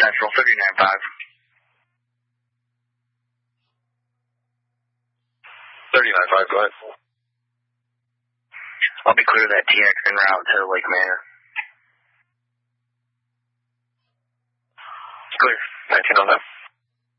Central, 39.5. 39.5, go ahead. I'll be clear that TX en route to Lake Manor. Clear. 19 on that.